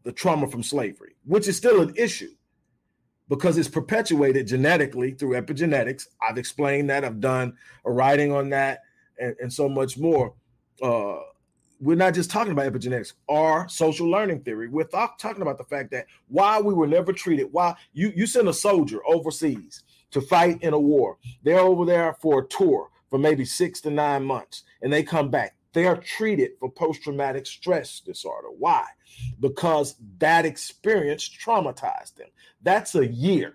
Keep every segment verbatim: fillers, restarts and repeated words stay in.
the trauma from slavery, which is still an issue because it's perpetuated genetically through epigenetics. I've explained that. I've done a writing on that and, and so much more. Uh, we're not just talking about epigenetics or social learning theory. We're th- talking about the fact that why we were never treated, why you, you send a soldier overseas to fight in a war. They're over there for a tour for maybe six to nine months, and they come back. They are treated for post-traumatic stress disorder. Why? Because that experience traumatized them. That's a year.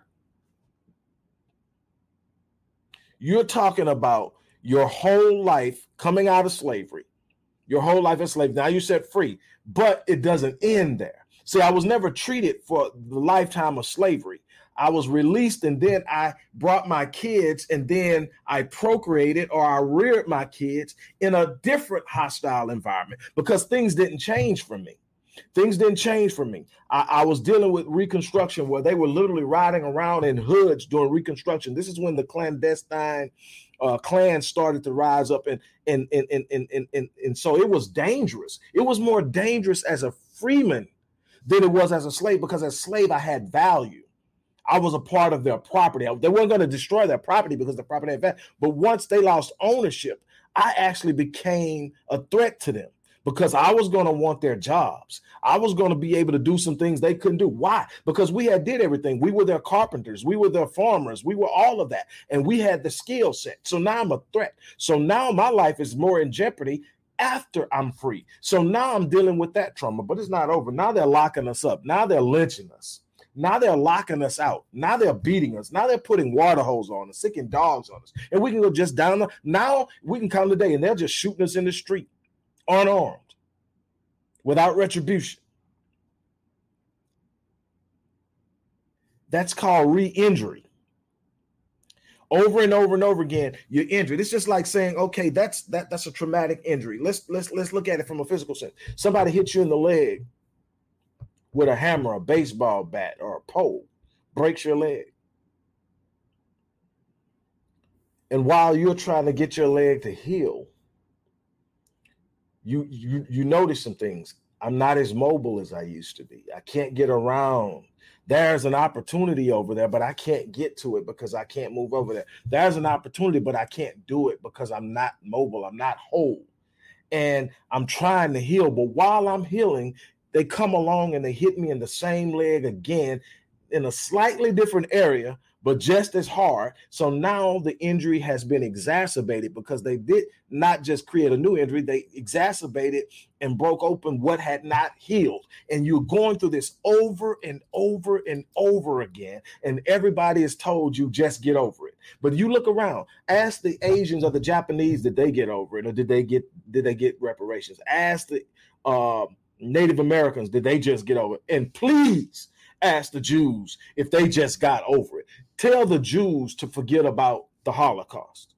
You're talking about your whole life coming out of slavery, your whole life enslaved. Now you're set free, but it doesn't end there. See, I was never treated for the lifetime of slavery. I was released, and then I brought my kids, and then I procreated or I reared my kids in a different hostile environment because things didn't change for me. Things didn't change for me. I, I was dealing with Reconstruction where they were literally riding around in hoods during Reconstruction. This is when the clandestine uh, clans started to rise up, and and, and, and, and, and, and, and so it was dangerous. It was more dangerous as a freeman than it was as a slave, because as a slave, I had value. I was a part of their property. They weren't going to destroy their property because the property had value. But once they lost ownership, I actually became a threat to them because I was going to want their jobs. I was going to be able to do some things they couldn't do. Why? Because we had did everything. We were their carpenters. We were their farmers. We were all of that. And we had the skill set. So now I'm a threat. So now my life is more in jeopardy after I'm free. So now I'm dealing with that trauma, but it's not over. Now they're locking us up. Now they're lynching us. Now they're locking us out. Now they're beating us. Now they're putting water hose on us, sicking dogs on us. And we can go just down. The, now we can come today and they're just shooting us in the street, unarmed, without retribution. That's called re-injury. Over and over and over again, you're injured. It's just like saying, okay, that's that that's a traumatic injury. Let's let's let's look at it from a physical sense. Somebody hits you in the leg with a hammer, a baseball bat, or a pole, breaks your leg. And while you're trying to get your leg to heal, you you you notice some things. I'm not as mobile as I used to be. I can't get around. There's an opportunity over there, but I can't get to it because I can't move over there. There's an opportunity, but I can't do it because I'm not mobile. I'm not whole. And I'm trying to heal. But while I'm healing, they come along and they hit me in the same leg again in a slightly different area, but just as hard. So now the injury has been exacerbated because they did not just create a new injury, they exacerbated and broke open what had not healed. And you're going through this over and over and over again. And everybody is told you just get over it. But you look around, ask the Asians or the Japanese, did they get over it? Or did they get, did they get reparations? Ask the uh, Native Americans, did they just get over it? And please ask the Jews if they just got over it. Tell the Jews to forget about the Holocaust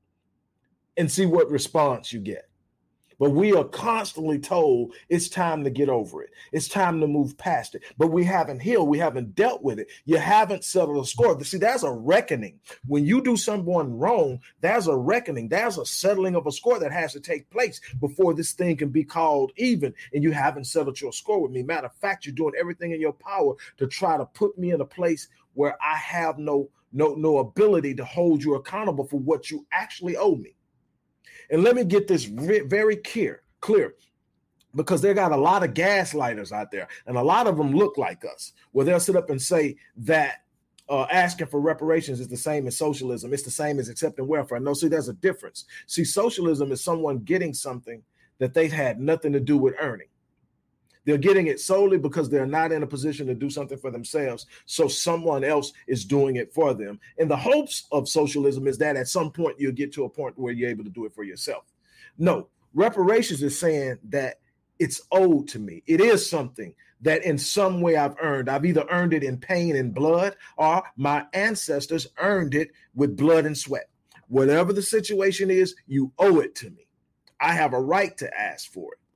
and see what response you get. But we are constantly told it's time to get over it. It's time to move past it. But we haven't healed. We haven't dealt with it. You haven't settled a score. See, there's a reckoning. When you do someone wrong, there's a reckoning. There's a settling of a score that has to take place before this thing can be called even. And you haven't settled your score with me. Matter of fact, you're doing everything in your power to try to put me in a place where I have no, no, no ability to hold you accountable for what you actually owe me. And let me get this very clear, clear, because they got a lot of gaslighters out there, and a lot of them look like us, where they'll sit up and say that uh, asking for reparations is the same as socialism. It's the same as accepting welfare. No, see, there's a difference. See, socialism is someone getting something that they've had nothing to do with earning. They're getting it solely because they're not in a position to do something for themselves. So someone else is doing it for them. And the hopes of socialism is that at some point you'll get to a point where you're able to do it for yourself. No, reparations is saying that it's owed to me. It is something that in some way I've earned. I've either earned it in pain and blood, or my ancestors earned it with blood and sweat. Whatever the situation is, you owe it to me. I have a right to ask for it.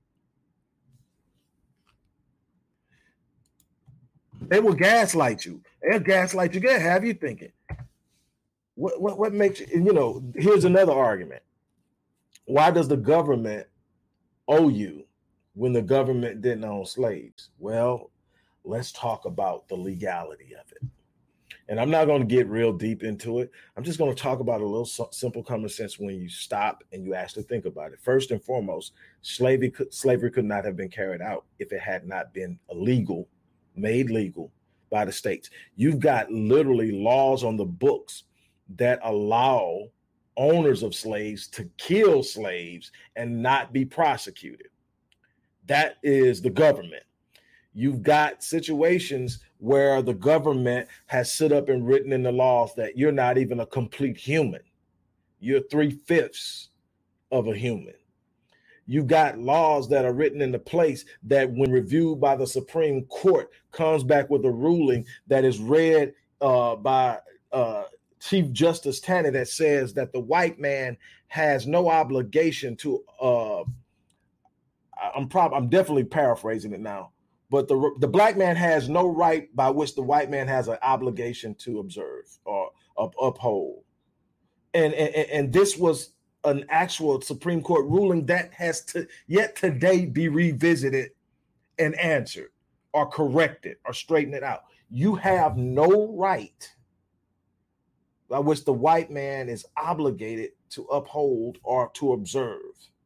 They will gaslight you. They'll gaslight you. They'll have you thinking. What, what, what makes you, you know, here's another argument. Why does the government owe you when the government didn't own slaves? Well, let's talk about the legality of it. And I'm not going to get real deep into it. I'm just going to talk about a little simple common sense when you stop and you actually think about it. First and foremost, slavery could, slavery could not have been carried out if it had not been illegal, made legal by the states. You've got literally laws on the books that allow owners of slaves to kill slaves and not be prosecuted. That is the government. You've got situations where the government has stood up and written in the laws that you're not even a complete human. You're three-fifths of a human. You've got laws that are written into place that when reviewed by the Supreme Court comes back with a ruling that is read uh, by uh, Chief Justice Taney that says that the white man has no obligation to, uh, I'm prob- I'm definitely paraphrasing it now, but the the black man has no right by which the white man has an obligation to observe or up, uphold. And, and, and this was an actual Supreme Court ruling that has to yet today be revisited and answered or corrected or straightened it out. You have no right by which the white man is obligated to uphold or to observe.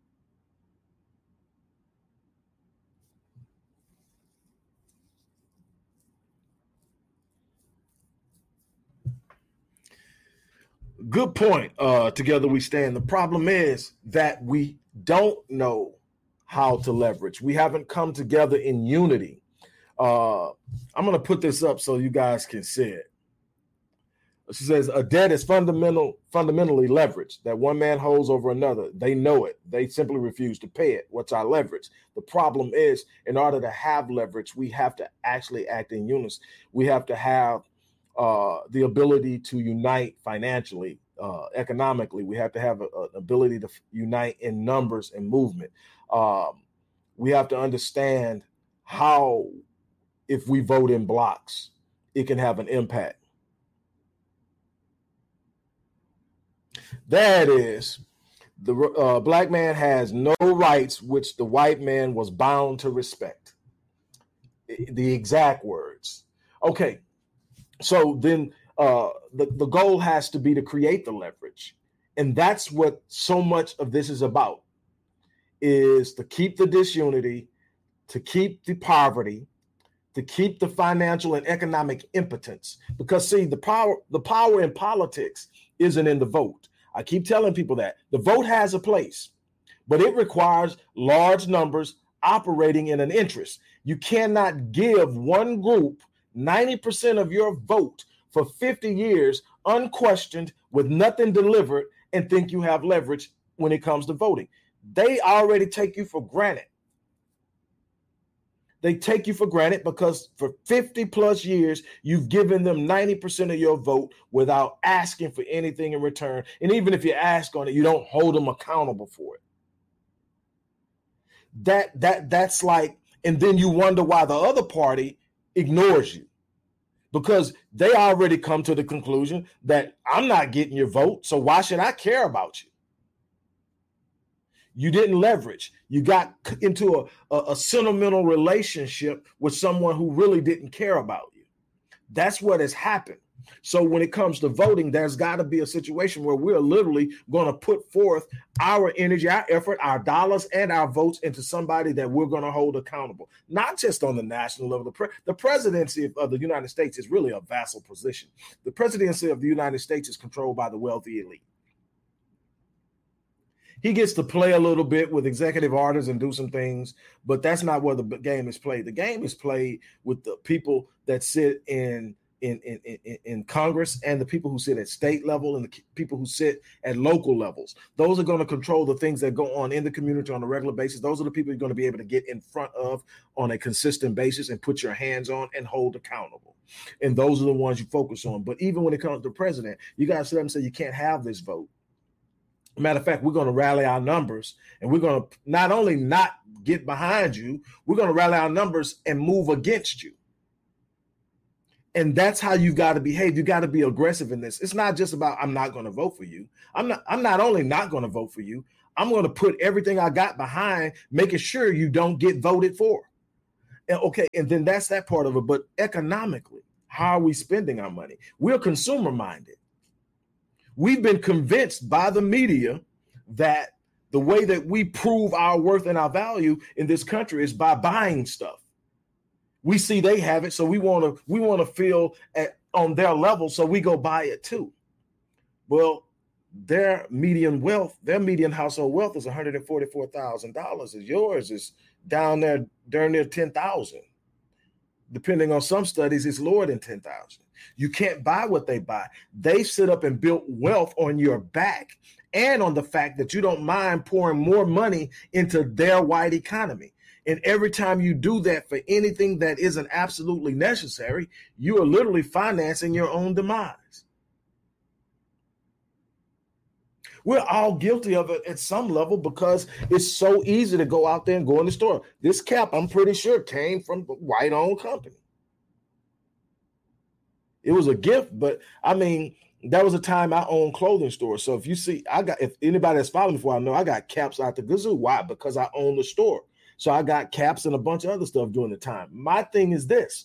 Good point. Uh, together we stand. The problem is that we don't know how to leverage. We haven't come together in unity. Uh, I'm going to put this up so you guys can see it. She says a debt is fundamental, fundamentally leverage that one man holds over another. They know it. They simply refuse to pay it. What's our leverage? The problem is, in order to have leverage, we have to actually act in unison. We have to have uh, the ability to unite financially, uh, economically. We have to have an ability to unite in numbers and movement. Um, we have to understand how, if we vote in blocks, it can have an impact. That is, the uh, black man has no rights which the white man was bound to respect. The exact words. Okay, so then uh, the, the goal has to be to create the leverage. And that's what so much of this is about, is to keep the disunity, to keep the poverty, to keep the financial and economic impotence. Because see, the power, the power in politics isn't in the vote. I keep telling people that the vote has a place, but it requires large numbers operating in an interest. You cannot give one group ninety percent of your vote for fifty years unquestioned with nothing delivered and think you have leverage when it comes to voting. They already take you for granted. They take you for granted because for fifty plus years, you've given them ninety percent of your vote without asking for anything in return. And even if you ask on it, you don't hold them accountable for it. That that that's like, and then you wonder why the other party ignores you, because they already come to the conclusion that I'm not getting your vote, so why should I care about you? You didn't leverage. You got into a, a, a sentimental relationship with someone who really didn't care about you. That's what has happened. So when it comes to voting, there's got to be a situation where we're literally going to put forth our energy, our effort, our dollars, and our votes into somebody that we're going to hold accountable, not just on the national level. The, pre- the presidency of, of the United States is really a vassal position. The presidency of the United States is controlled by the wealthy elite. He gets to play a little bit with executive orders and do some things, but that's not where the game is played. The game is played with the people that sit in in, in, in, in Congress and the people who sit at state level and the people who sit at local levels. Those are going to control the things that go on in the community on a regular basis. Those are the people you're going to be able to get in front of on a consistent basis and put your hands on and hold accountable. And those are the ones you focus on. But even when it comes to the president, you got to sit up and say, you can't have this vote. Matter of fact, we're going to rally our numbers and we're going to not only not get behind you, we're going to rally our numbers and move against you. And that's how you got to behave. You got to be aggressive in this. It's not just about, I'm not going to vote for you. I'm not, I'm not only not going to vote for you, I'm going to put everything I got behind making sure you don't get voted for. And okay, and then that's that part of it. But economically, how are we spending our money? We're consumer minded. We've been convinced by the media that the way that we prove our worth and our value in this country is by buying stuff. We see they have it, so we want to we want to feel at, on their level, so we go buy it too. Well, their median wealth, their median household wealth is one hundred forty-four thousand dollars. As yours is down there, darn near ten thousand. Depending on some studies, it's lower than ten thousand. You can't buy what they buy. They sit up and built wealth on your back and on the fact that you don't mind pouring more money into their white economy. And every time you do that for anything that isn't absolutely necessary, you are literally financing your own demise. We're all guilty of it at some level because it's so easy to go out there and go in the store. This cap, I'm pretty sure, came from a white-owned company. It was a gift, but I mean, that was a time I owned clothing stores. So if you see, I got, if anybody that's following me for I know, I got caps out the gazoo. Why? Because I own the store. So I got caps and a bunch of other stuff during the time. My thing is this.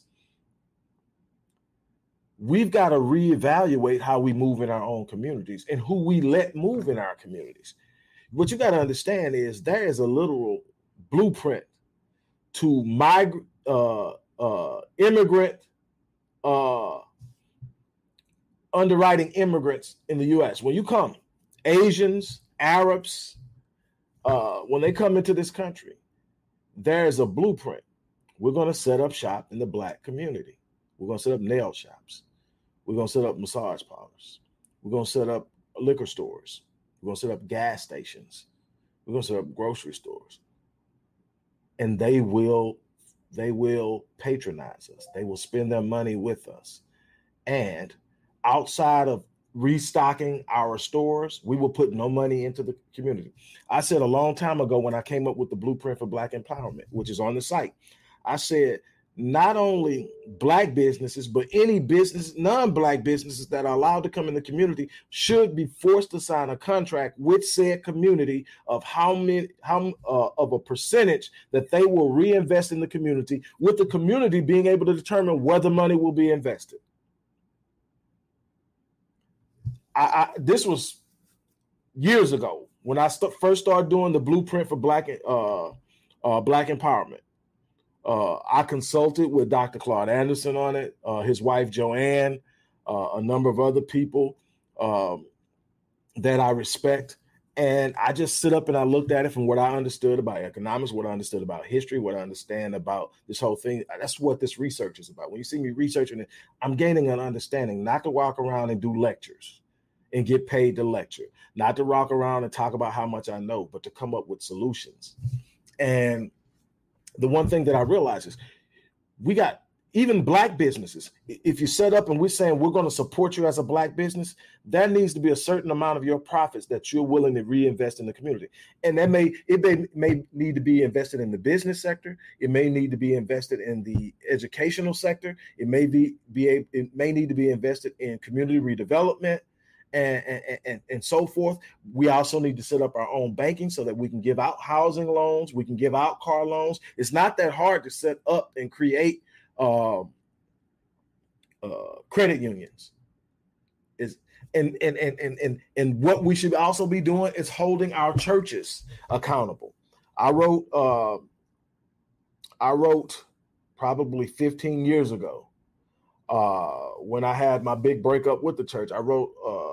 We've got to reevaluate how we move in our own communities and who we let move in our communities. What you got to understand is there is a literal blueprint to migrant, uh, uh, immigrant, uh, underwriting immigrants in the U S. When you come, Asians, Arabs, uh, when they come into this country, there's a blueprint. We're going to set up shop in the Black community. We're going to set up nail shops. We're going to set up massage parlors. We're going to set up liquor stores. We're going to set up gas stations. We're going to set up grocery stores. And they will, they will patronize us. They will spend their money with us. And outside of restocking our stores, we will put no money into the community. I said a long time ago when I came up with the blueprint for Black empowerment, which is on the site, I said, not only Black businesses, but any business, non-Black businesses that are allowed to come in the community should be forced to sign a contract with said community of how many, how uh, of a percentage that they will reinvest in the community, with the community being able to determine where the money will be invested. I, I this was years ago when I st- first started doing the blueprint for Black uh, uh, Black empowerment. Uh, I consulted with Doctor Claude Anderson on it, uh, his wife Joanne, uh, a number of other people um, that I respect. And I just sit up and I looked at it from what I understood about economics, what I understood about history, what I understand about this whole thing. That's what this research is about. When you see me researching it, I'm gaining an understanding, not to walk around and do lectures and get paid to lecture, not to walk around and talk about how much I know, but to come up with solutions. And the one thing that I realize is we got even Black businesses. If you set up and we're saying we're going to support you as a Black business, there needs to be a certain amount of your profits that you're willing to reinvest in the community. And that may, it may, may need to be invested in the business sector. It may need to be invested in the educational sector. It may be, be a, it may need to be invested in community redevelopment. And, and, and, and so forth. We also need to set up our own banking so that we can give out housing loans. We can give out car loans. It's not that hard to set up and create uh, uh, credit unions. Is and, and, and, and, and, and what we should also be doing is holding our churches accountable. I wrote, uh, I wrote probably fifteen years ago, Uh, when I had my big breakup with the church, I wrote uh,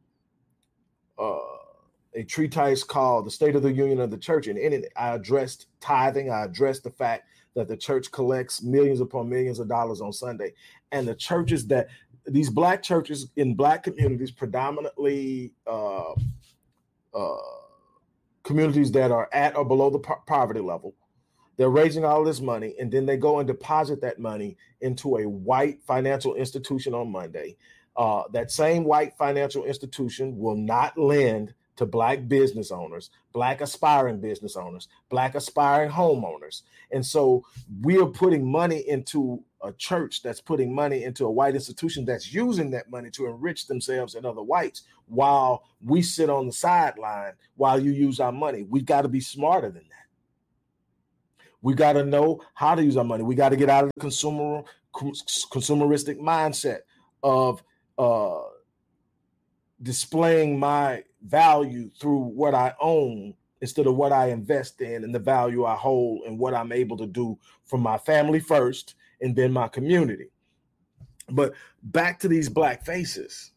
uh, a treatise called The State of the Union of the Church. And in it, I addressed tithing. I addressed the fact that the church collects millions upon millions of dollars on Sunday. And the churches that, these Black churches in Black communities, predominantly uh, uh, communities that are at or below the po- poverty level, they're raising all this money, and then they go and deposit that money into a white financial institution on Monday. Uh, that same white financial institution will not lend to Black business owners, Black aspiring business owners, Black aspiring homeowners. And so we are putting money into a church that's putting money into a white institution that's using that money to enrich themselves and other whites while we sit on the sideline while you use our money. We got to be smarter than that. We got to know how to use our money. We got to get out of the consumer consumeristic mindset of uh, displaying my value through what I own instead of what I invest in and the value I hold and what I'm able to do for my family first and then my community. But back to these black faces.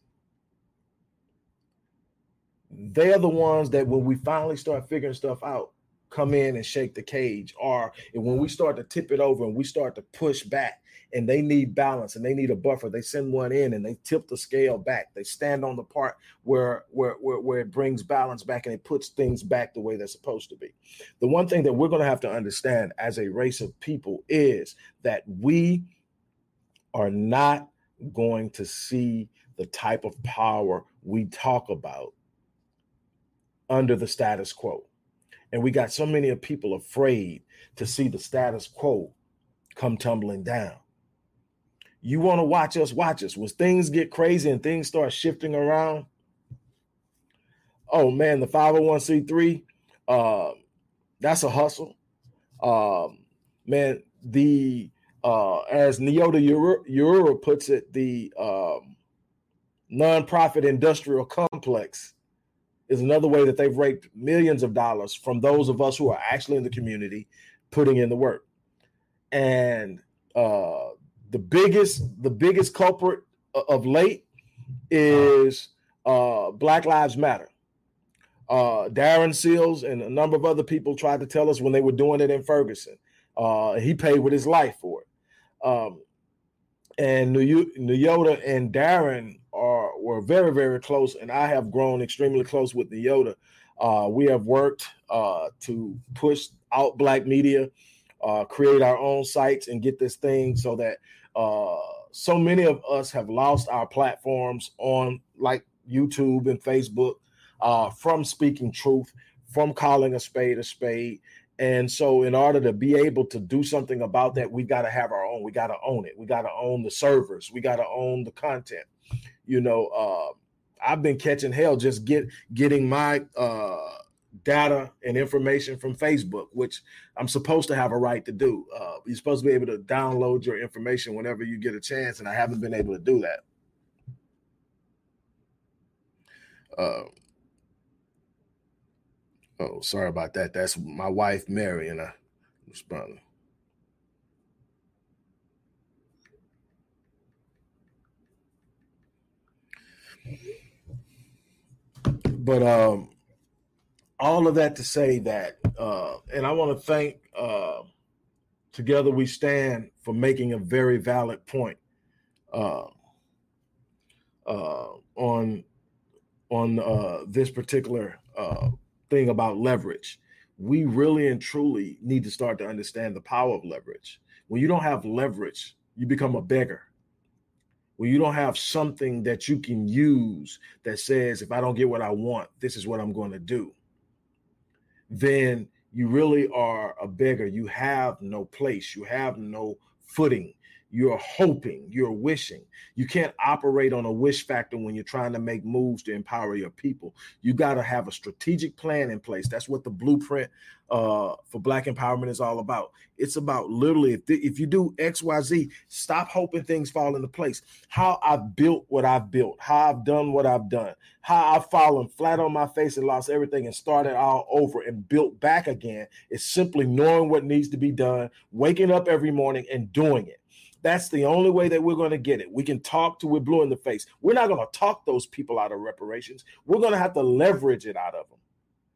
They're the ones that when we finally start figuring stuff out, come in and shake the cage. Or and when we start to tip it over and we start to push back and they need balance and they need a buffer, they send one in and they tip the scale back. They stand on the part where, where, where, where it brings balance back and it puts things back the way they're supposed to be. The one thing that we're going to have to understand as a race of people is that we are not going to see the type of power we talk about under the status quo. And we got so many of people afraid to see the status quo come tumbling down. You want to watch us, watch us. When things get crazy and things start shifting around, oh man, the five oh one c three, uh, that's a hustle. Um, man, the uh, as Nyota Urura puts it, the um, nonprofit industrial complex is another way that they've raked millions of dollars from those of us who are actually in the community putting in the work. And uh, the biggest, the biggest culprit of late is uh, Black Lives Matter. Uh, Darren Seals and a number of other people tried to tell us when they were doing it in Ferguson. Uh, he paid with his life for it. Um, and Nyota and Darren are were very, very close, and I have grown extremely close with Nyota. Uh, we have worked uh, to push out Black media, uh, create our own sites, and get this thing so that uh, so many of us have lost our platforms on like YouTube and Facebook uh, from speaking truth, from calling a spade a spade. And so in order to be able to do something about that, we got to have our own. We got to own it. We got to own the servers. We got to own the content. You know, uh, I've been catching hell just get getting my uh, data and information from Facebook, which I'm supposed to have a right to do. Uh, you're supposed to be able to download your information whenever you get a chance, and I haven't been able to do that. Uh, oh, sorry about that. That's my wife, Mary, and I responded. But um, all of that to say that, uh, and I want to thank uh, Together We Stand for making a very valid point uh, uh, on on uh, this particular uh, thing about leverage. We really and truly need to start to understand the power of leverage. When you don't have leverage, you become a beggar. When you don't have something that you can use that says, if I don't get what I want, this is what I'm going to do, then you really are a beggar. You have no place. You have no footing. You're hoping, you're wishing. You can't operate on a wish factor when you're trying to make moves to empower your people. You got to have a strategic plan in place. That's what the blueprint uh, for Black empowerment is all about. It's about literally, if, the, if you do X, Y, Z, stop hoping things fall into place. How I've built what I've built, how I've done what I've done, how I've fallen flat on my face and lost everything and started all over and built back again is simply knowing what needs to be done, waking up every morning and doing it. That's the only way that we're going to get it. We can talk till we're blue in the face. We're not going to talk those people out of reparations. We're going to have to leverage it out of them.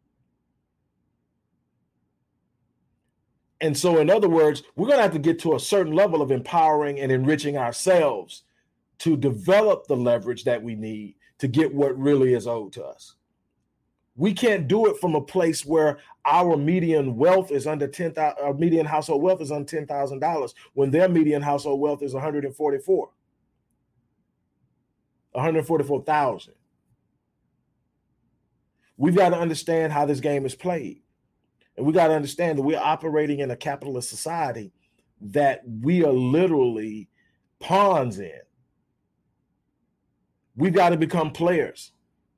And so, in other words, we're going to have to get to a certain level of empowering and enriching ourselves to develop the leverage that we need to get what really is owed to us. We can't do it from a place where our median wealth is under ten thousand dollars, our median household wealth is under ten thousand dollars when their median household wealth is one hundred forty-four. one hundred forty-four thousand. We've got to understand how this game is played. And we got to understand that we're operating in a capitalist society that we are literally pawns in. We've got to become players.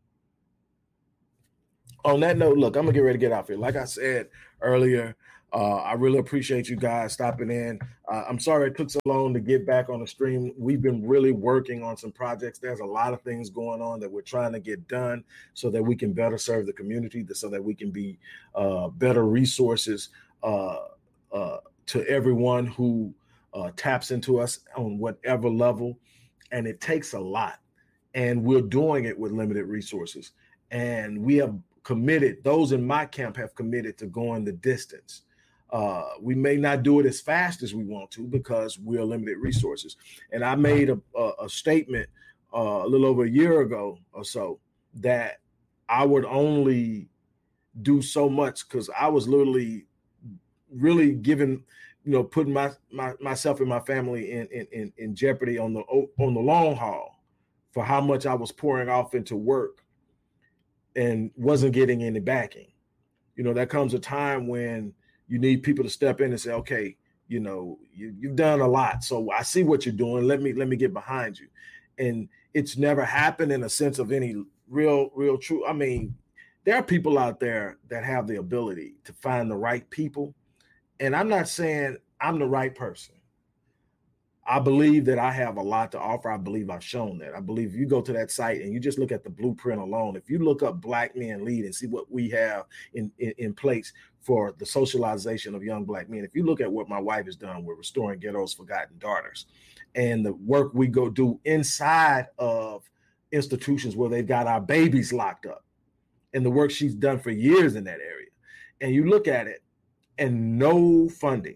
On that note, look, I'm going to get ready to get out here. Like I said earlier, uh, I really appreciate you guys stopping in. Uh, I'm sorry it took so long to get back on the stream. We've been really working on some projects. There's a lot of things going on that we're trying to get done so that we can better serve the community, so that we can be uh, better resources uh, uh, to everyone who uh, taps into us on whatever level. And it takes a lot. And we're doing it with limited resources. And we have committed, those in my camp have committed to going the distance. Uh, we may not do it as fast as we want to because we're limited resources. And I made a, a, a statement uh, a little over a year ago or so that I would only do so much because I was literally really giving, you know, putting my, my myself and my family in, in, in jeopardy on the on the long haul for how much I was pouring off into work and wasn't getting any backing. You know, there comes a time when you need people to step in and say, okay, you know, you, you've done a lot. So I see what you're doing. Let me let me get behind you. And it's never happened in a sense of any real, real true. I mean, there are people out there that have the ability to find the right people. And I'm not saying I'm the right person. I believe that I have a lot to offer. I believe I've shown that. I believe if you go to that site and you just look at the blueprint alone, if you look up Black Men Lead and see what we have in, in, in place for the socialization of young Black men, if you look at what my wife has done with Restoring Ghetto's Forgotten Daughters and the work we go do inside of institutions where they've got our babies locked up and the work she's done for years in that area, and you look at it and no funding,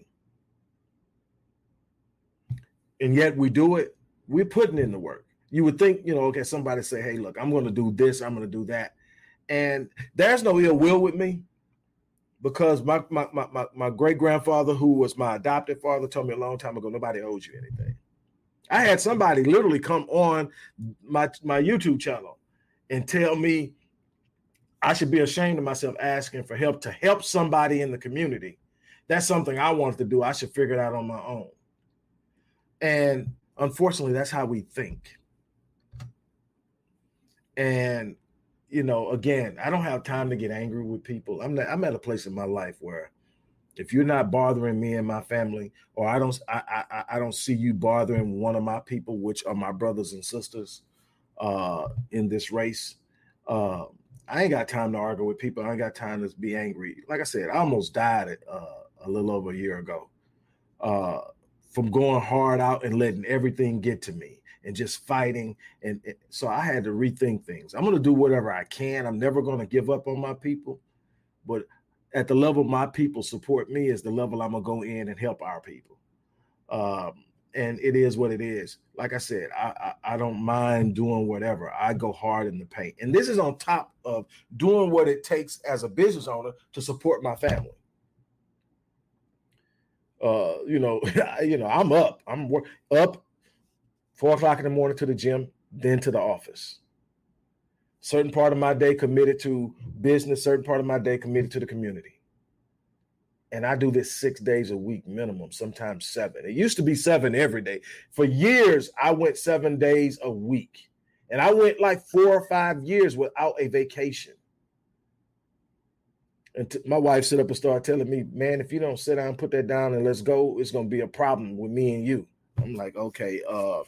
and yet we do it, we're putting in the work. You would think, you know, okay, somebody say, hey, look, I'm going to do this, I'm going to do that. And there's no ill will with me because my my my, my, my great-grandfather, who was my adopted father, told me a long time ago, nobody owes you anything. I had somebody literally come on my, my YouTube channel and tell me I should be ashamed of myself asking for help to help somebody in the community. That's something I wanted to do. I should figure it out on my own. And unfortunately, that's how we think. And, you know, again, I don't have time to get angry with people. I'm not, I'm at a place in my life where if you're not bothering me and my family, or I don't, I, I, I don't see you bothering one of my people, which are my brothers and sisters uh, in this race, uh, I ain't got time to argue with people. I ain't got time to be angry. Like I said, I almost died uh, a little over a year ago. Uh, from going hard out and letting everything get to me and just fighting. And, and so I had to rethink things. I'm going to do whatever I can. I'm never going to give up on my people, but at the level my people support me is the level I'm going to go in and help our people. Um, and it is what it is. Like I said, I, I, I don't mind doing whatever. I go hard in the paint. And this is on top of doing what it takes as a business owner to support my family. Uh, you know, you know, I'm up. I'm work, up four o'clock in the morning to the gym, then to the office. Certain part of my day committed to business, certain part of my day committed to the community. And I do this six days a week minimum, sometimes seven. It used to be seven every day. For years, I went seven days a week. And I went like four or five years without a vacation. And t- my wife sit up and started telling me, man, if you don't sit down, put that down and let's go, it's going to be a problem with me and you. I'm like, okay. Uh,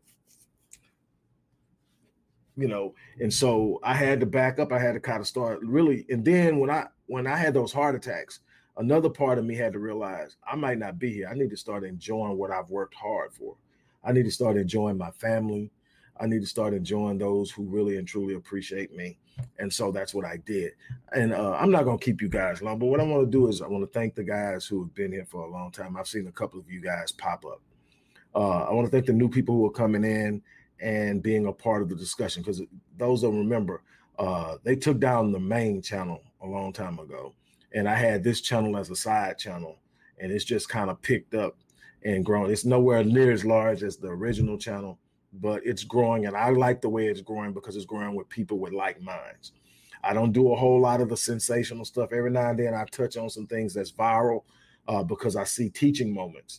you know, and so I had to back up. I had to kind of start really. And then when I, when I had those heart attacks, another part of me had to realize I might not be here. I need to start enjoying what I've worked hard for. I need to start enjoying my family. I need to start enjoying those who really and truly appreciate me. And so that's what I did. And uh, I'm not going to keep you guys long, but what I want to do is I want to thank the guys who have been here for a long time. I've seen a couple of you guys pop up. Uh, I want to thank the new people who are coming in and being a part of the discussion, because those that remember, uh, they took down the main channel a long time ago. And I had this channel as a side channel, and it's just kind of picked up and grown. It's nowhere near as large as the original channel, but it's growing, and I like the way it's growing because it's growing with people with like minds. I don't do a whole lot of the sensational stuff. Every now and then I touch on some things that's viral uh, because I see teaching moments.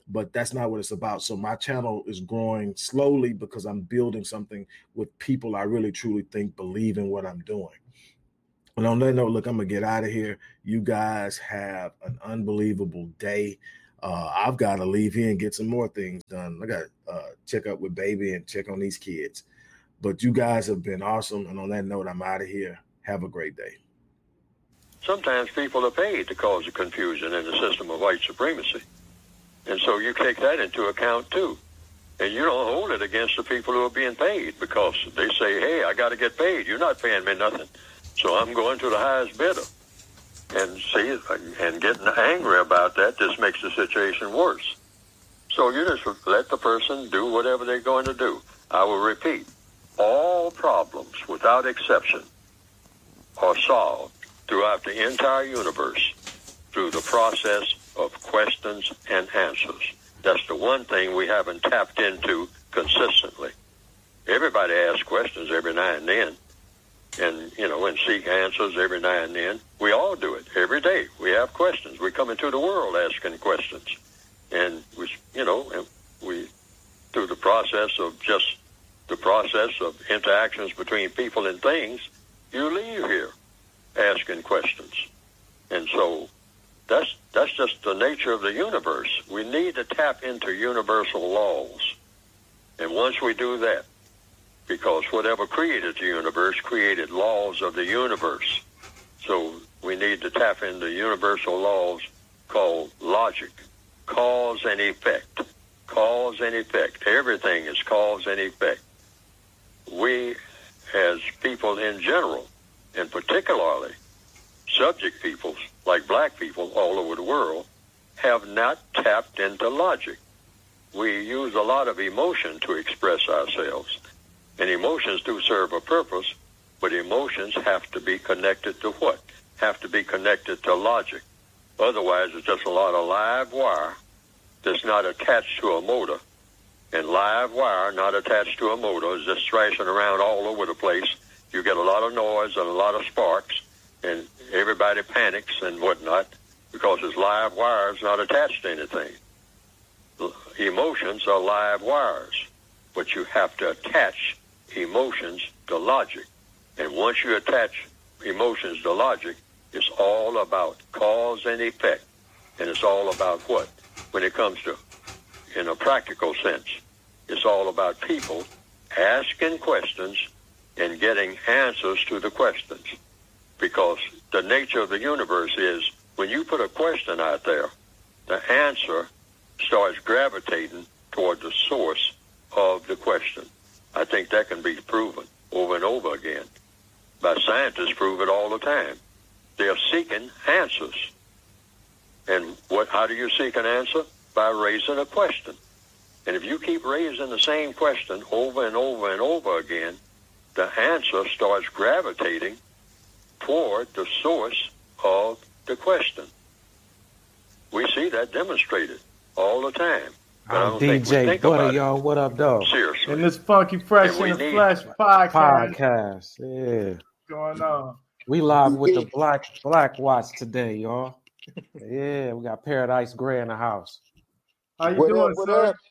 but that's not what it's about. So my channel is growing slowly because I'm building something with people I really truly think believe in what I'm doing. And on that note, look, I'm gonna get out of here. You guys have an unbelievable day. Uh, I've got to leave here and get some more things done. I got to uh, check up with baby and check on these kids. But you guys have been awesome. And on that note, I'm out of here. Have a great day. Sometimes people are paid to cause a confusion in the system of white supremacy. And so you take that into account too. And you don't hold it against the people who are being paid because they say, hey, I got to get paid. You're not paying me nothing. So I'm going to the highest bidder. And see, and getting angry about that just makes the situation worse. So you just let the person do whatever they're going to do. I will repeat, all problems without exception are solved throughout the entire universe through the process of questions and answers. That's the one thing we haven't tapped into consistently. Everybody asks questions every now and then. And, you know, and seek answers every now and then. We all do it every day. We have questions. We come into the world asking questions. And, we, you know, and we, through the process of just the process of interactions between people and things, you leave here asking questions. And so that's, that's just the nature of the universe. We need to tap into universal laws. And once we do that, because whatever created the universe created laws of the universe. So we need to tap into universal laws called logic, cause and effect, cause and effect. Everything is cause and effect. We, as people in general, and particularly subject peoples like black people all over the world, have not tapped into logic. We use a lot of emotion to express ourselves. And emotions do serve a purpose, but emotions have to be connected to what? Have to be connected to logic. Otherwise, it's just a lot of live wire that's not attached to a motor. And live wire not attached to a motor is just thrashing around all over the place. You get a lot of noise and a lot of sparks, and everybody panics and whatnot because it's live wires not attached to anything. Emotions are live wires, but you have to attach emotions to logic. And once you attach emotions to logic, it's all about cause and effect. And it's all about what? When it comes to, in a practical sense, it's all about people asking questions and getting answers to the questions. Because the nature of the universe is when you put a question out there, the answer starts gravitating toward the source of the question. I think that can be proven over and over again. But scientists prove it all the time. They're seeking answers. And what? How do you seek an answer? By raising a question. And if you keep raising the same question over and over and over again, the answer starts gravitating toward the source of the question. We see that demonstrated all the time. I'm D J Butter, y'all. What up, though? Seriously. And this Funky Fresh in the need... Flesh podcast. Podcast, yeah. What's going on? We live with the Black Black Watch today, y'all. Yeah, we got Paradise Gray in the house. How you what doing, up, what sir? Up?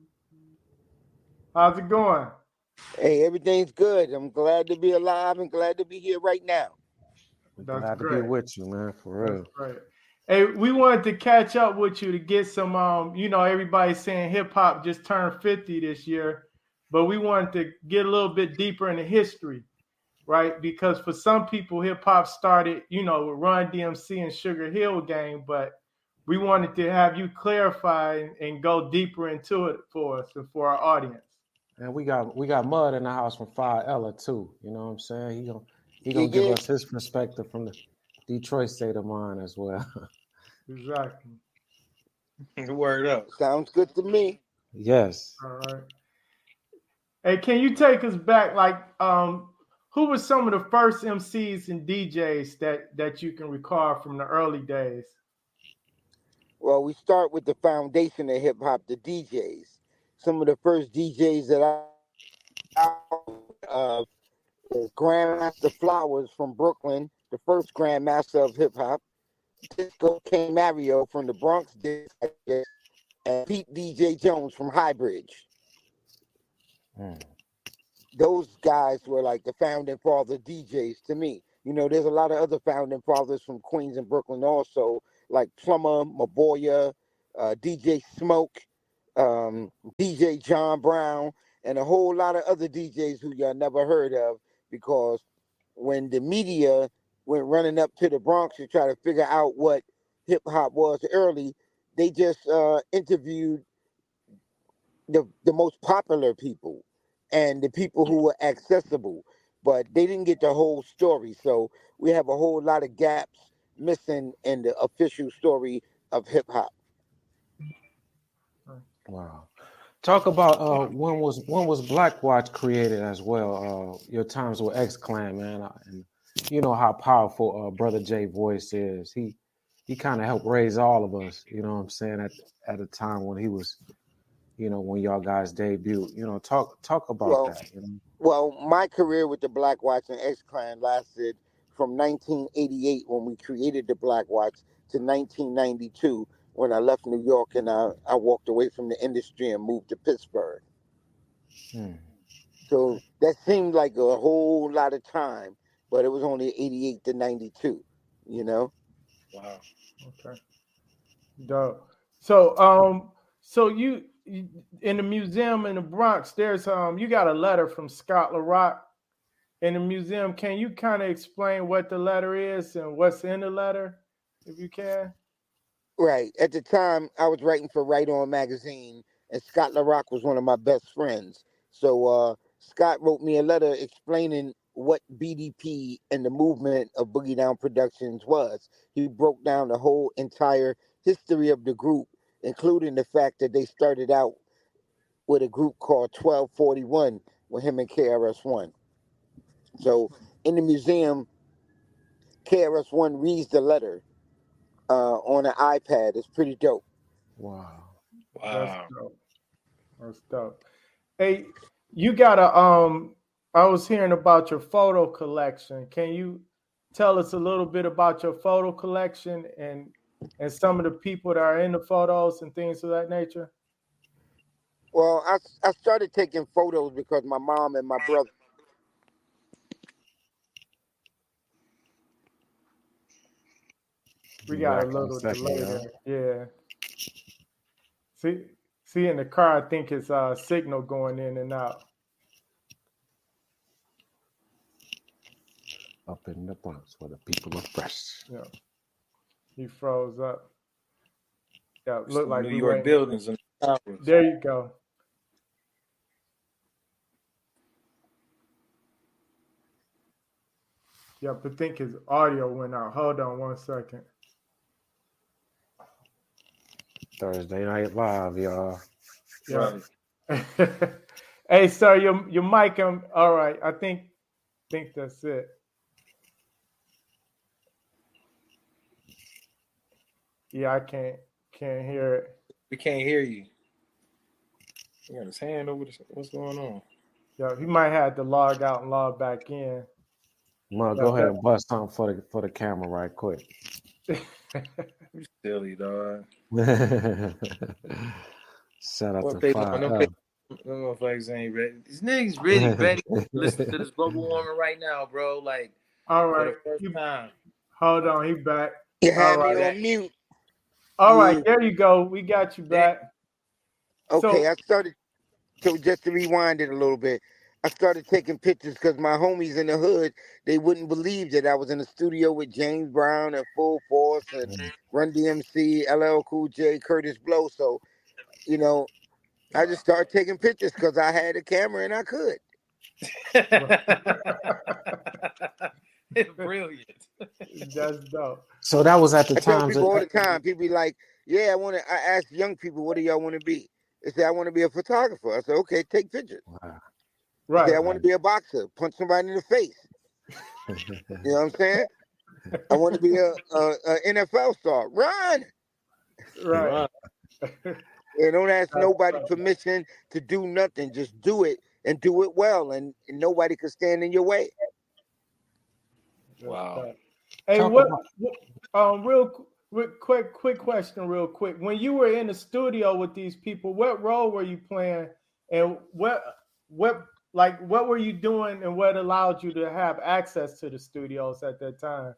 How's it going? Hey, everything's good. I'm glad to be alive and glad to be here right now. We're That's glad great. to be with you, man, for real. That's great. Hey, we wanted to catch up with you to get some, um, you know, everybody's saying hip hop just turned fifty this year, but we wanted to get a little bit deeper into history, right? Because for some people, hip hop started, you know, with Run D M C and Sugar Hill Gang, but we wanted to have you clarify and, and go deeper into it for us and for our audience. And we got we got Mud in the house from Five Ella too. You know what I'm saying? He gonna he gonna Yeah, give yeah. us his perspective from the Detroit state of mind as well. Exactly. Word up. Sounds good to me. Yes. All right. Hey, can you take us back? Like, um, who were some of the first M Cs and D Js that that you can recall from the early days? Well, we start with the foundation of hip hop, the D Js. Some of the first D Js that I uh, is Grandmaster Flowers from Brooklyn, the first Grandmaster of hip hop. Disco King Mario from the Bronx. and Pete D J Jones from Highbridge. Mm. Those guys were like the founding father D Js to me. You know, there's a lot of other founding fathers from Queens and Brooklyn also, like Plummer, Maboya, uh, D J Smoke, um, D J John Brown, and a whole lot of other D Js who y'all never heard of, because when the media went running up to the Bronx to try to figure out what hip hop was early, they just uh, interviewed the the most popular people and the people who were accessible, but they didn't get the whole story. So we have a whole lot of gaps missing in the official story of hip hop. Wow. Talk about uh when was when was Black Watch created as well? Uh, your times with X Clan, man, uh, and you know how powerful uh, Brother J Voice is. He he kind of helped raise all of us. You know what I'm saying, at at a time when he was, you know, when y'all guys debuted. You know, talk talk about Well, that. You know? well, my career with the Black Watch and X Clan lasted from nineteen eighty-eight, when we created the Black Watch, to nineteen ninety-two, when I left New York and I, I walked away from the industry and moved to Pittsburgh. Hmm. So that seemed like a whole lot of time, but it was only eighty-eight to ninety-two, you know? Wow. Okay. Dope. So, um, so you, you in the museum in the Bronx, there's um, you got a letter from Scott LaRock in the museum. Can you kind of explain what the letter is and what's in the letter, if you can? Right. At the time, I was writing for Right On magazine, and Scott LaRock was one of my best friends. So uh, Scott wrote me a letter explaining what B D P and the movement of Boogie Down Productions was. He broke down the whole entire history of the group, including the fact that they started out with a group called twelve forty-one with him and K R S One. So in the museum, K R S One reads the letter uh, on an iPad. It's pretty dope. Wow. That's Wow. dope. That's dope. Hey, you got a um. I was hearing about your photo collection. Can you tell us a little bit about your photo collection and and some of the people that are in the photos and things of that nature? Well, I, I started taking photos because my mom and my brother. We Be got a back in a little second, delay y'all. there. Yeah. See, see in the car, I think it's uh signal going in and out. Up in the Bronx where the people are fresh. Yeah. He froze up. Yeah, look Some like New we York waiting. buildings and towers. There you go. Yep, I think his audio went out. Hold on one second. Thursday Night Live, y'all. Yeah. Right. Hey, sir, your your mic. Um, all right. I think think that's it. Yeah, I can't can't hear it. We can't hear you. He got his hand over this. What's going on? Yeah, he might have to log out and log back in. Mug, Yeah, go ahead that- and bust something for the for the camera right quick. You silly dog. Shout out What to page? Five Them L. page- them motherfuckers ain't ready. These niggas really ready to listen to this global warming right now, bro. Like All for right. the first He- time. hold on, he back. You had All me right. on mute. All right, Yeah. there you go. We got you back. Okay, So I started. So just to rewind it a little bit, I started taking pictures because my homies in the hood, they wouldn't believe that I was in the studio with James Brown and Full Force and Run D M C, L L Cool J, Curtis Blow. So, you know, I just started taking pictures because I had a camera and I could. Brilliant. that's dope. So that was at the I tell times people all the that, time, people be like, yeah, I want to, I ask young people, what do y'all want to be? They say, I want to be a photographer. I say, okay, take pictures. wow. They say, I Right. want to be a boxer, punch somebody in the face. You know what I'm saying? I want to be a, a, a N F L star. Run! Right. And don't ask nobody permission to do nothing. Just do it and do it well, and, and nobody can stand in your way. Wow. Hey, Talk what, about- what? Um, real, Quick, quick, quick question, real quick. When you were in the studio with these people, what role were you playing, and what, what, like, what were you doing, and what allowed you to have access to the studios at that time?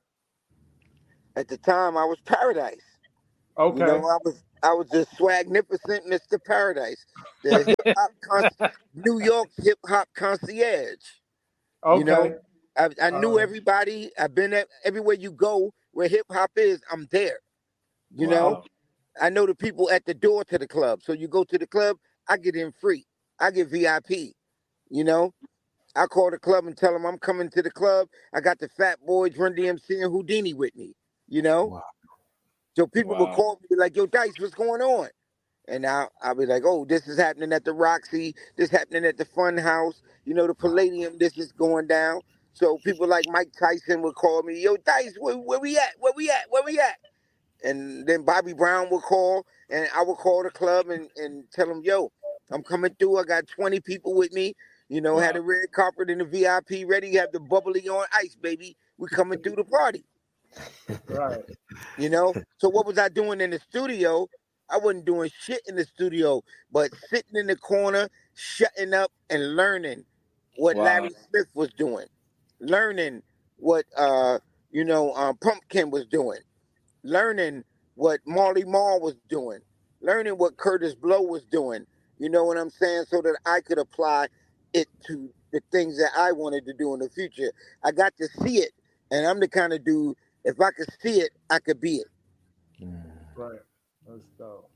At the time, I was Paradise. Okay. You know, I was I was the swagnificent Mister Paradise, the hip hop con- New York hip hop concierge. Okay. You know, I, I knew Um, everybody. I've been at everywhere you go where hip hop is. I'm there. You know, Wow. I know the people at the door to the club. So you go to the club, I get in free. I get V I P. You know, I call the club and tell them I'm coming to the club. I got the Fat Boys, Run D M C, and Houdini with me. You know, Wow. so people will Wow. call me like, "Yo, Dice, what's going on?" And I'll, I'll be like, "Oh, this is happening at the Roxy. This happening at the Fun House. You know, the Palladium. This is going down." So people like Mike Tyson would call me, "Yo, Dice, where, where we at? Where we at? Where we at?" And then Bobby Brown would call, and I would call the club and, and tell them, "Yo, I'm coming through. I got twenty people with me. You know, had Wow. the red carpet and the V I P ready. Have the bubbly on ice, baby. We coming through the party." right. You know? So what was I doing in the studio? I wasn't doing shit in the studio, but sitting in the corner, shutting up and learning what Wow. Larry Smith was doing, learning what uh, you know, um, Pumpkin was doing, learning what Marley Marl was doing, learning what Curtis Blow was doing. You know what I'm saying? So that I could apply it to the things that I wanted to do in the future. I got to see it, and I'm the kind of dude, if I could see it, I could be it. Right. That's dope.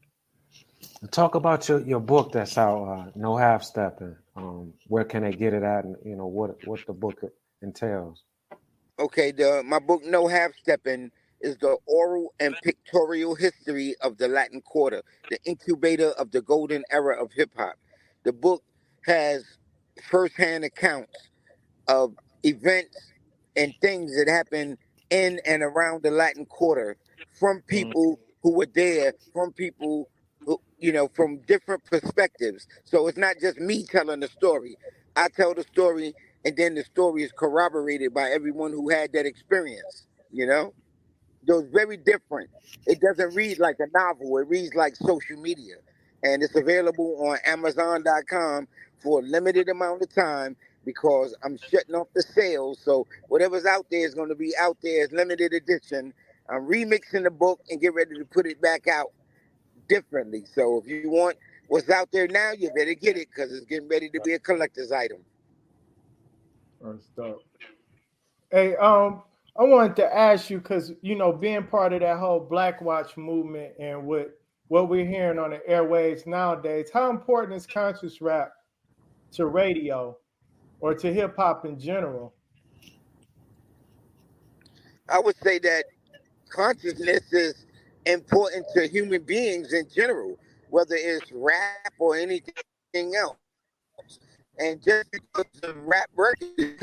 Talk about your, your book that's out, uh, No Half Stepping. Um, where can they get it at, and you know what what the book entails? Okay, the my book No Half Stepping is the oral and pictorial history of the Latin Quarter, the incubator of the golden era of hip hop. The book has firsthand accounts of events and things that happen in and around the Latin Quarter from Mm. people who were there, from people who, you know, from different perspectives. So it's not just me telling the story. I tell the story, and then the story is corroborated by everyone who had that experience, you know? So it's very different. It doesn't read like a novel, it reads like social media. And it's available on Amazon dot com for a limited amount of time because I'm shutting off the sales. So whatever's out there is going to be out there as limited edition. I'm remixing the book and get ready to put it back out differently. So if you want what's out there now, you better get it because it's getting ready to be a collector's item. That's dope. Hey, um, I wanted to ask you because you know, being part of that whole Black Watch movement and what what we're hearing on the airwaves nowadays, how important is conscious rap to radio or to hip hop in general? I would say that consciousness is important to human beings in general, whether it's rap or anything else. And just because the rap record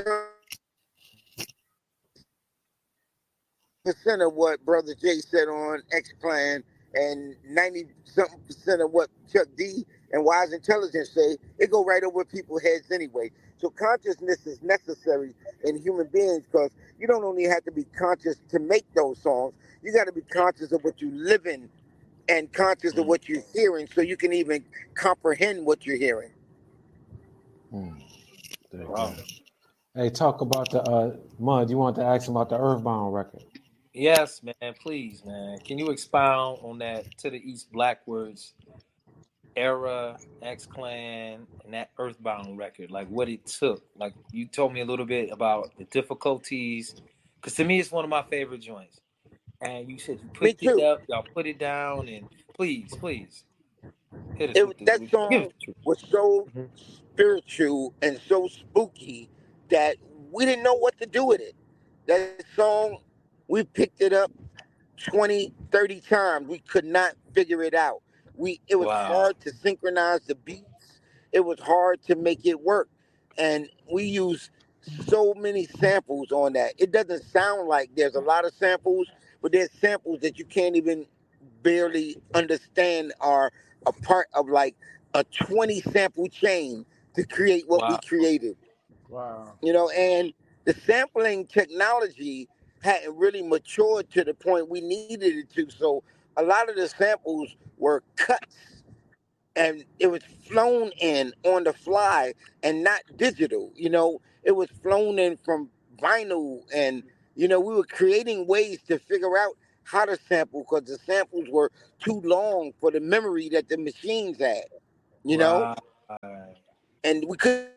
percent of what Brother Jay said on X Plan and ninety something percent of what Chuck D and Wise Intelligence say, it go right over people's heads anyway. So consciousness is necessary in human beings because you don't only have to be conscious to make those songs, you got to be conscious of what you live in and conscious of what you're hearing so you can even comprehend what you're hearing. Mm. Wow. Hey, talk about the uh, Mud. You want to ask him about the Earthbound record? Yes, man. Please, man. Can you expound on that To the East Blackwards era, X Clan, and that Earthbound record? Like what it took. Like you told me a little bit about the difficulties, because to me it's one of my favorite joints. And you said you Me picked it too. up, y'all put it down, and please, please hit us It, with the that with, give us song the truth. was so Mhm. spiritual and so spooky that we didn't know what to do with it. That song, we picked it up twenty, thirty times. We could not figure it out. We It was Wow. hard to synchronize the beats. It was hard to make it work. And we used so many samples on that. It doesn't sound like there's a lot of samples, but there's samples that you can't even barely understand are a part of like a twenty sample chain to create what we Wow. created. Wow. You know, and the sampling technology hadn't really matured to the point we needed it to. So a lot of the samples were cuts, and it was flown in on the fly and not digital. You know, it was flown in from vinyl, and you know, we were creating ways to figure out how to sample because the samples were too long for the memory that the machines had. You know, Right. and we could.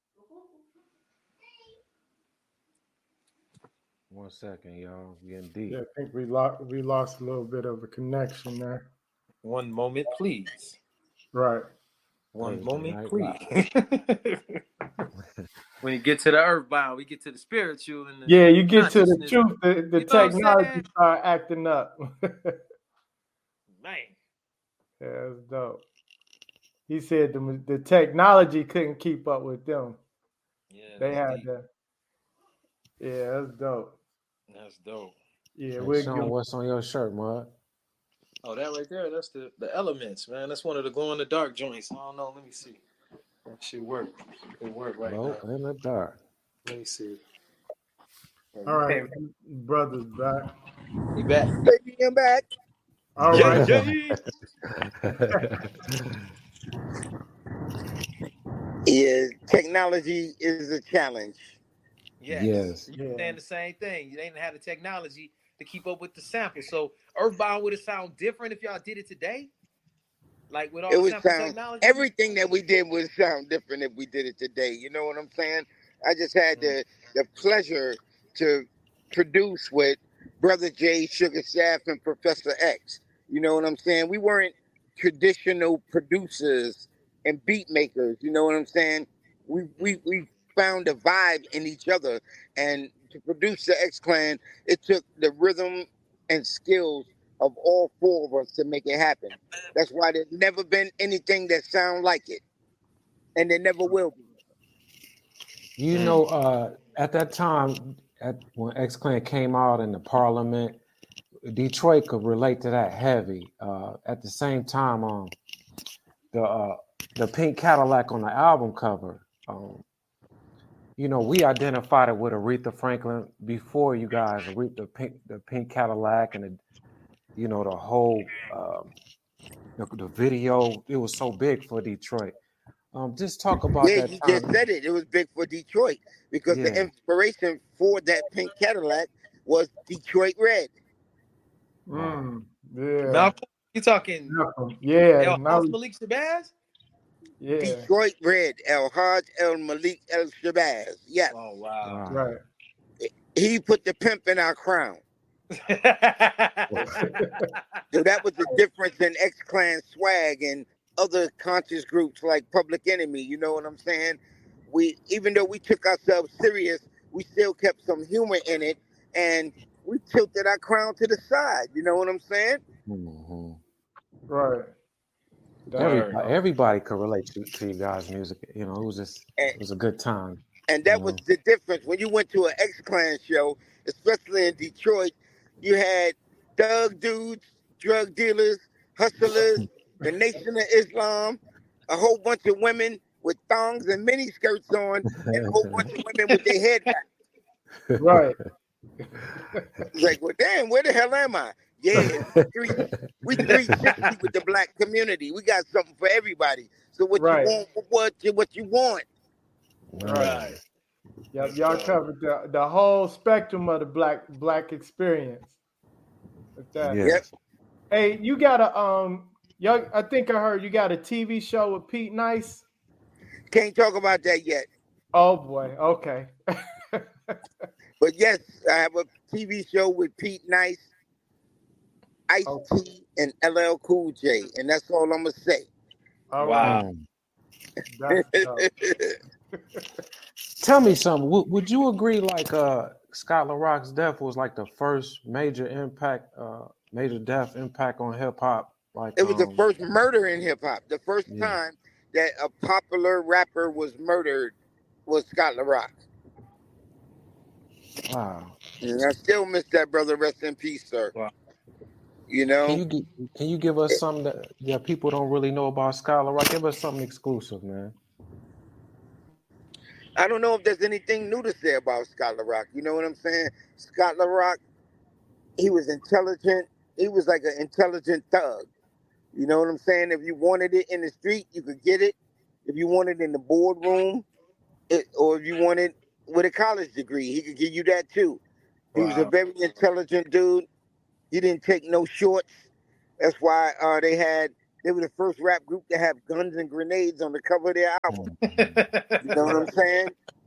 One second, y'all. We getting deep. Yeah, I think we lost we lost a little bit of a connection there. One moment, please. Right. One Thursday moment, Night please. When you get to the earthbound, we get to the spiritual and the Yeah, you get to the consciousness. truth, the, the You know what I'm technology saying? start acting up. Man. Yeah, that's dope. He said the the technology couldn't keep up with them. Yeah, They that's had deep. that. Yeah, that's dope. That's dope. Yeah, Hey, we're Sean, good. what's on your shirt, Mud? Oh, that right there, that's the, the elements, man. That's one of the glow in the dark joints. I don't know. Let me see. That should work. It work right Glow now. in the dark. Let me see. Oh, All you right, can't- brothers back. He back. Baby, I'm back. All J right. J. Yeah, technology is a challenge. Yes. Yes. You're Yeah. saying the same thing. You didn't have the technology to keep up with the sample. So Earthbound would it sound different if y'all did it today? Like with all It the would sample sound technology? everything that we did would sound different if we did it today. You know what I'm saying? I just had the the pleasure to produce with Brother J, Sugar Shaft, and Professor X. You know what I'm saying? We weren't traditional producers and beat makers. You know what I'm saying? We we we found a vibe in each other, and to produce the X Clan, it took the rhythm and skills of all four of us to make it happen. That's why there's never been anything that sound like it, and there never will be. You Mm. know, uh, at that time, at when X Clan came out in the Parliament, Detroit could relate to that heavy. Uh, at the same time, um, the uh, the pink Cadillac on the album cover, um, you know, we identified it with Aretha Franklin before you guys. Aretha, the pink, the pink Cadillac, and the, you know, the whole um, the, the video. It was so big for Detroit. Um, just talk about Yeah, that you time. just said it. It was big for Detroit because the Yeah. inspiration for that pink Cadillac was Detroit Red. Mm, yeah. Malcolm, you talking Malcolm. Yeah. El Now, Haj Malik Shabazz? yeah. Detroit Red, El Haj El Malik El Shabazz. Yes, Oh wow. Wow. Right. he put the pimp in our crown. So that was the difference in X Clan swag and other conscious groups like Public Enemy. You know what I'm saying? We, even though we took ourselves serious, we still kept some humor in it, and we tilted our crown to the side. You know what I'm saying? Mhm. Right. That's Everybody, dope. everybody could relate to, to you guys' music. You know, it was just, And, it was a good time. and that you was know. the difference. When you went to an X Clan show, especially in Detroit, you had thug dudes, drug dealers, hustlers, the Nation of Islam, a whole bunch of women with thongs and mini skirts on, and a whole bunch of women with their head wrapped. Right. It's like, well, damn, where the hell am I? Yeah, we three, we three sixty with the black community. We got something for everybody. So what Right. you want? What you what you want? Right. Y'all, y'all covered the, the whole spectrum of the black black experience. With that. Yes. Yep. Hey, you got a um, y'all. I think I heard you got a T V show with Pete Nice. Can't talk about that yet. Oh boy. Okay. But yes, I have a T V show with Pete Nice, Ice Okay. T, and L L Cool J, and that's all I'm gonna say. All Wow. Mm. right. That's dope. Tell me something. Would, would you agree like uh, Scott LaRock's death was like the first major impact, uh, major death impact on hip hop? Like It was the um, first murder in hip hop. The first Yeah. time that a popular rapper was murdered was Scott LaRock. wow. And I still miss that brother. Rest in peace, sir. Wow. You Can know, you gi- can you give us something that, that people don't really know about Scott LaRock? Give us something exclusive, man. I don't know if there's anything new to say about Scott LaRock. You know what I'm saying? Scott LaRock, he was intelligent. He was like an intelligent thug. You know what I'm saying? If you wanted it in the street, you could get it. If you wanted it in the boardroom, it, or if you wanted with a college degree, he could give you that too. He was a Wow. very intelligent dude. He didn't take no shorts. That's why uh, they had they were the first rap group to have guns and grenades on the cover of their album. You know what I'm saying?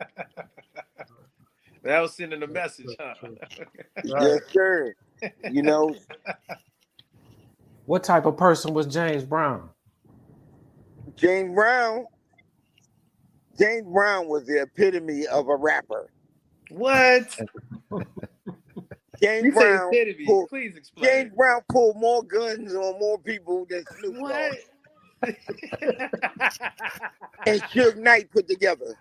That was sending a message, huh? Yes, sir. You know, What type of person was James Brown? James Brown. James Brown was the epitome of a rapper. What? James You say Brown. epitome. Pulled, Please explain. James Brown pulled more guns on more people than Snoop Dogg What? and Suge Knight put together.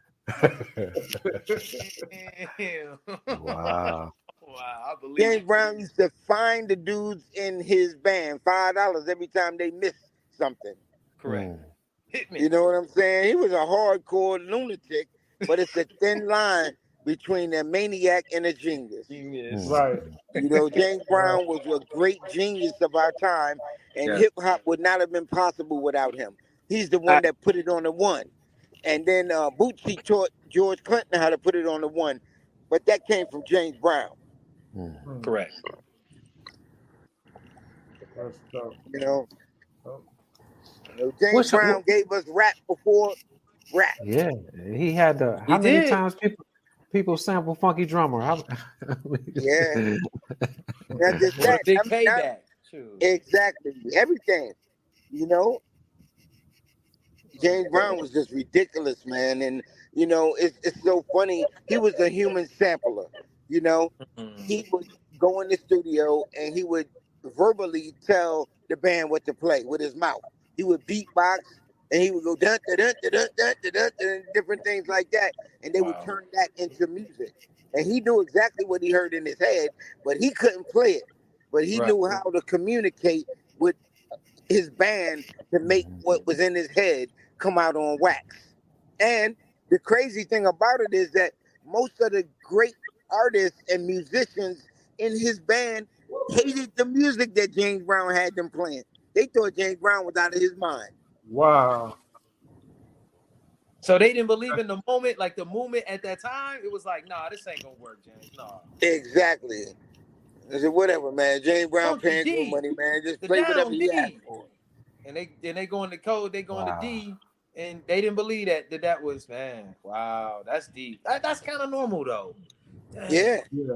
Damn. Wow. Wow, I believe James it. Brown used to fine the dudes in his band five dollars every time they missed something. Correct. Hit me. You know what I'm saying? He was a hardcore lunatic, but it's a thin line between a maniac and a genius. Genius. Right. You know, James Brown was a great genius of our time, and Yeah. hip hop would not have been possible without him. He's the one that put it on the one. And then uh, Bootsy taught George Clinton how to put it on the one, but that came from James Brown. Correct. That's dope. You know, Oh. you know James What's- Brown what- gave us rap before rap. Yeah, he had the. How He many did. times people people sample Funky Drummer? How, Yeah. Not just What a that. big I mean, not- payback. Shoot. exactly. Everything. You know, James Brown was just ridiculous, man. And, you know, it's, it's so funny. He was a human sampler. You know, Mhm. he would go in the studio and he would verbally tell the band what to play with his mouth. He would beatbox and he would go dun dun dun dun dun dun dun, dun, dun different things like that, and they would Wow. turn that into music. And he knew exactly what he heard in his head, but he couldn't play it. But he Right. knew how to communicate with his band to make what was in his head come out on wax. And the crazy thing about it is that most of the great artists and musicians in his band hated the music that James Brown had them playing. They thought James Brown was out of his mind. Wow. So they didn't believe in the moment, like the movement at that time. It was like, nah, this ain't gonna work, James. Nah. Exactly. I said, whatever, man. James Brown Funky paying D. good money, man. Just The play whatever down he D. asked for. And they and they go into code, they go Wow. into D, and they didn't believe that that, that was man. Wow, that's deep. That, that's kind of normal though. Damn. Yeah, Yeah.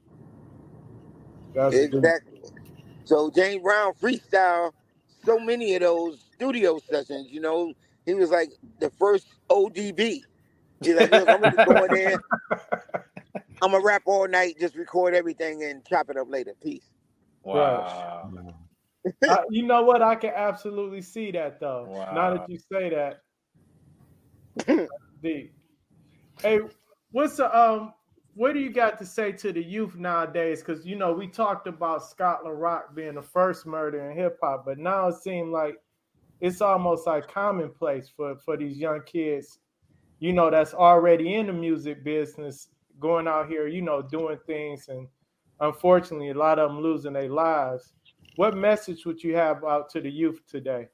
That's good. exactly. So James Brown freestyle so many of those studio sessions, you know, he was like the first O D B. He's like, look, I'm gonna go in there, I'm gonna rap all night, just record everything and chop it up later. Peace. Wow. I, you know what? I can absolutely see that though. Wow. Now that you say that. That's deep. Hey, what's the um what do you got to say to the youth nowadays? Because you know, we talked about Scott LaRock being the first murder in hip hop, but now it seems like it's almost like commonplace for, for these young kids, you know, that's already in the music business, going out here, you know, doing things, and unfortunately a lot of them losing their lives. What message would you have out to the youth today?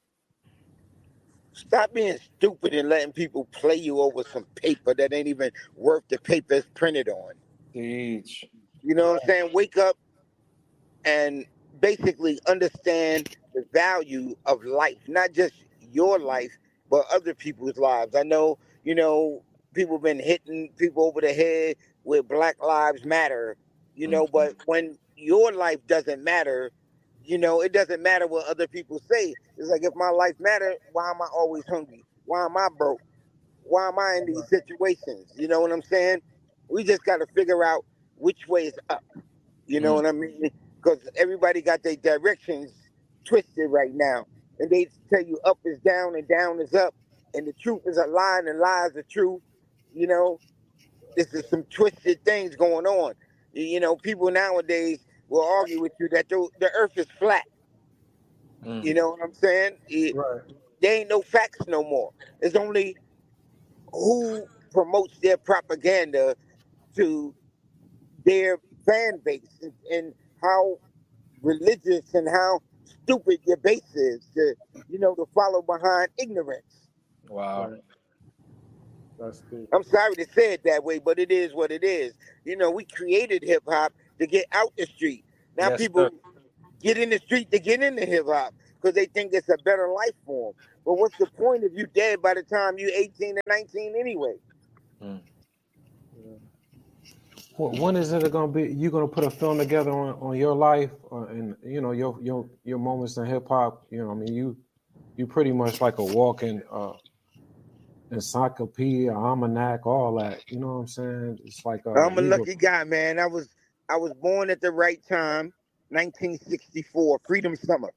Stop being stupid and letting people play you over some paper that ain't even worth the paper it's printed on. Teach. You know what I'm saying? Wake up and basically understand the value of life, not just your life, but other people's lives. I know, you know, people been hitting people over the head with Black Lives Matter, you know, but when your life doesn't matter, you know, it doesn't matter what other people say. It's like, if my life matters, why am I always hungry? Why am I broke? Why am I in these situations? You know what I'm saying? We just got to figure out which way is up. You know what I mean? Because everybody got their directions twisted right now. And they tell you up is down and down is up. And the truth is a lie and lies are true. You know, this is some twisted things going on. You know, people nowadays will argue with you that the, the earth is flat. Mm. You know what I'm saying? It, Right. there ain't no facts no more. It's only who promotes their propaganda to their fan base, and, and how religious and how stupid your base is to, you know, to follow behind ignorance. Wow. Right. That's good. I'm sorry to say it that way, but it is what it is. You know, we created hip hop to get out the street. Now Yes, people sir. get in the street to get into hip hop because they think it's a better life form. But what's the point if you dead by the time you eighteen or nineteen anyway? Mm. Wh- When is it gonna be? You gonna put a film together on, on your life, uh, and you know your your your moments in hip hop? You know, I mean, you you pretty much like a walking uh, encyclopedia, almanac, all that. You know what I'm saying? It's like uh, I'm a we were. lucky guy, man. I was I was born at the right time, nineteen sixty-four, Freedom Summer.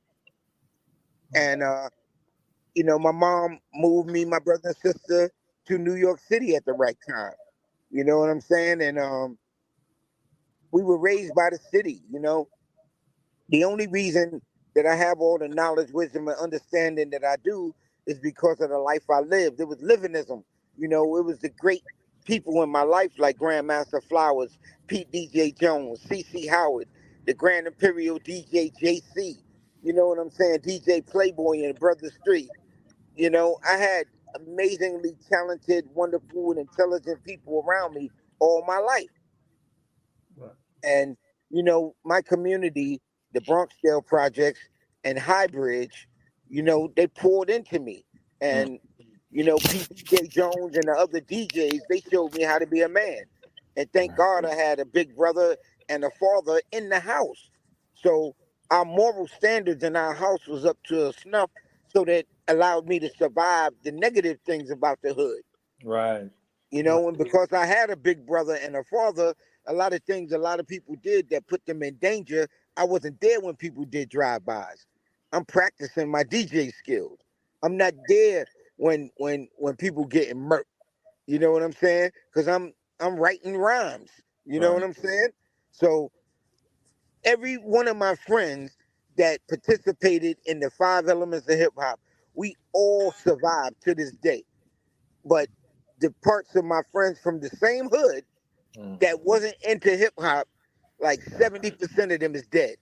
And uh, you know, my mom moved me, my brother and sister, to New York City at the right time. You know what I'm saying? And um, we were raised by the city, you know. The only reason that I have all the knowledge, wisdom, and understanding that I do is because of the life I lived. It was livingism. You know, it was the great people in my life like Grandmaster Flowers, Pete D J Jones, C C Howard, the Grand Imperial D J J C. You know what I'm saying? D J Playboy and Brother Street. You know, I had amazingly talented, wonderful, and intelligent people around me all my life. Right. And, you know, my community, the Bronxdale Projects and Highbridge, you know, they poured into me. And, you know, P J Jones and the other D Js, they showed me how to be a man. And thank God I had a big brother and a father in the house. So our moral standards in our house was up to a snuff, so that allowed me to survive the negative things about the hood. Right. You know, and because I had a big brother and a father, a lot of things a lot of people did that put them in danger. I wasn't there when people did drive-bys. I'm practicing my D J skills. I'm not there when when when people getting murked. You know what I'm saying? Because I'm I'm writing rhymes. You know Right. what I'm saying? So every one of my friends that participated in the five elements of hip hop, we all survived to this day. But the parts of my friends from the same hood Mm. that wasn't into hip hop, like seventy percent of them is dead.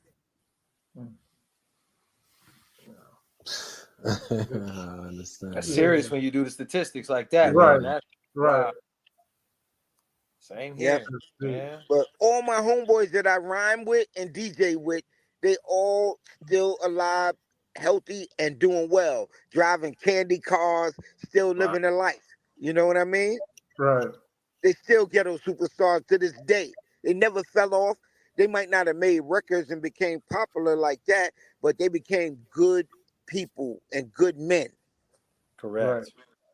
I understand. That's Yeah. serious when you do the statistics like that, Right. man. That's Right. wow. Same Yep. here. That's good. Yeah. But all my homeboys that I rhyme with and D J with, they all still alive, healthy, and doing well. Driving candy cars, still living a life. You know what I mean? Right. They still ghetto superstars to this day. They never fell off. They might not have made records and became popular like that, but they became good people and good men. Correct. Right.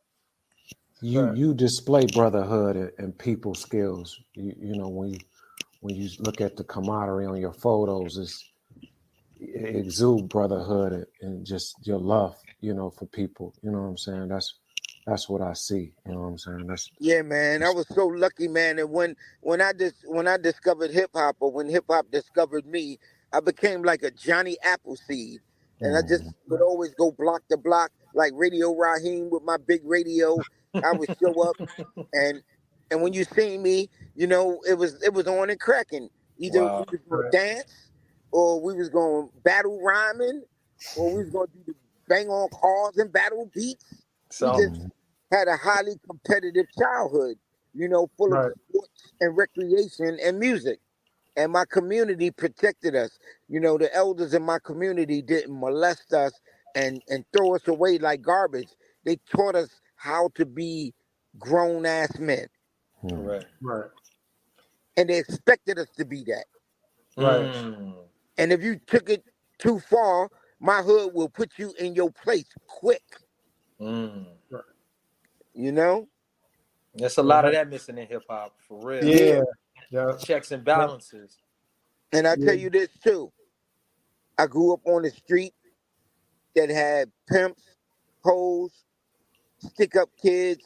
You Right. you display brotherhood and, and people skills. You you know when you when you look at the camaraderie on your photos, it's, it exude brotherhood and, and just your love, you know, for people. You know what I'm saying? That's that's what I see. You know what I'm saying? That's Yeah, man, I was so lucky, man. And when when I dis- when I discovered hip hop, or when hip hop discovered me, I became like a Johnny Appleseed, and I just mm, would always go block to block like Radio Raheem with my big radio. I would show up, and and when you see me, you know it was it was on and cracking. Either we Wow. was gonna Right. dance, or we was gonna battle rhyming, or we was gonna do the bang on cars and battle beats. We So just had a highly competitive childhood, you know, full of Right. sports and recreation and music. And my community protected us. You know, the elders in my community didn't molest us and, and throw us away like garbage. They taught us how to be grown ass men. mm. correct. Right. And they expected us to be that. Right. Mm. And if you took it too far, my hood will put you in your place quick, Mm. you know? There's a lot of that missing in hip hop, for real. Yeah. Yeah. Checks and balances. And I tell Yeah. you this too. I grew up on the street that had pimps, hoes, stick up kids,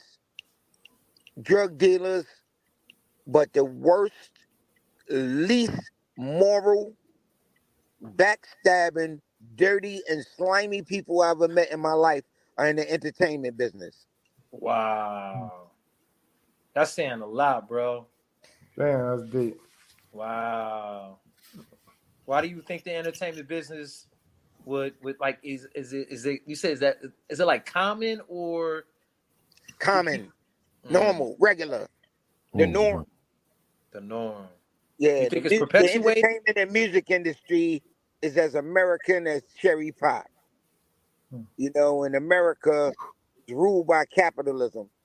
drug dealers, but the worst, least moral, backstabbing, dirty, and slimy people I ever met in my life are in the entertainment business. Wow. That's saying a lot, bro. Damn, that's deep. Wow. Why do you think the entertainment business would would like is is it is it you said is that is it like common or Common, Mm, normal, regular, the Mhm. norm. the norm? Yeah, You the, think it's mu- the perpetuated? entertainment and music industry is as American as cherry pie. Hmm. You know, in America, it's ruled by capitalism.